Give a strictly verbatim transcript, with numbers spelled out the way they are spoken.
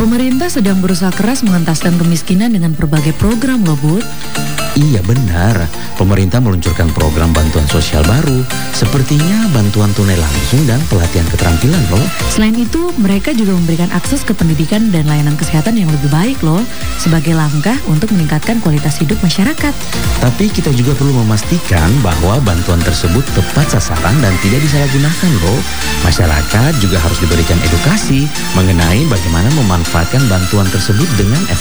Pemerintah sedang berusaha keras mengentaskan kemiskinan dengan berbagai program loh, Bud. Iya benar, pemerintah meluncurkan program bantuan sosial baru, sepertinya bantuan tunai langsung dan pelatihan keterampilan loh. Selain itu, mereka juga memberikan akses ke pendidikan dan layanan kesehatan yang lebih baik loh, sebagai langkah untuk meningkatkan kualitas hidup masyarakat. Tapi kita juga perlu memastikan bahwa bantuan tersebut tepat sasaran dan tidak disalahgunakan loh. Masyarakat juga harus diberikan edukasi mengenai bagaimana memanfaatkan bantuan tersebut dengan efektif.